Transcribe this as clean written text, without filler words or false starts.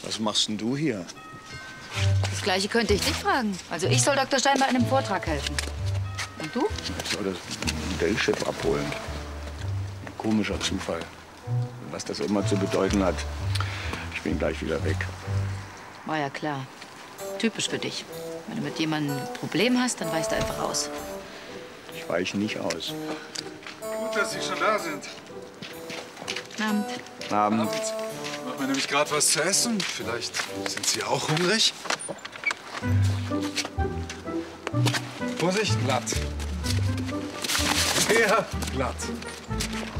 Was machst denn du hier? Das Gleiche könnte ich dich fragen. Also ich soll Dr. Stein bei einem Vortrag helfen. Und du? Ich soll das Modellschiff abholen. Ein komischer Zufall. Was das immer zu bedeuten hat, ich bin gleich wieder weg. War ja klar. Typisch für dich. Wenn du mit jemandem ein Problem hast, dann weichst du einfach aus. Ich weiche nicht aus. Gut, dass Sie schon da sind. Abend. Abend. Machen wir nämlich gerade was zu essen. Vielleicht sind Sie auch hungrig? Vorsicht, glatt. Sehr glatt.